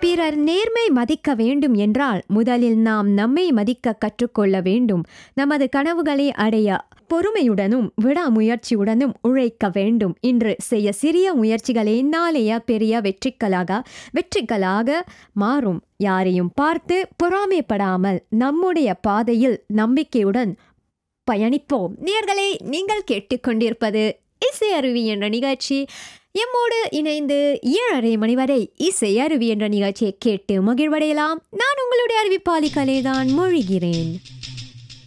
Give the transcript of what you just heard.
பிறர் நேர்மை மதிக்க வேண்டும் என்றால் முதலில் நாம் நம்மை மதிக்க கற்றுக்கொள்ள வேண்டும். நமது கனவுகளை அடைய பொறுமையுடனும் விடாமுயற்சியுடனும் உழைக்க வேண்டும். இன்று செய்ய சிறிய முயற்சிகளே நாளைய பெரிய வெற்றிகளாக மாறும். யாரையும் பார்த்து பொறாமைப்படாமல் நம்முடைய பாதையில் நம்பிக்கையுடன் பயணிப்போம். நேயர்களே, நீங்கள் கேட்டுக்கொண்டிருப்பது இசை அருவி என்ற நிகழ்ச்சி. எம்மோடு இணைந்து 7:30 மணி வரை இசை அருவி என்ற நிகழ்ச்சியை கேட்டு மகிழ்வடையலாம். நான் உங்களுடைய அறிவிப்பாளி கலைதான் மொழிகிறேன்.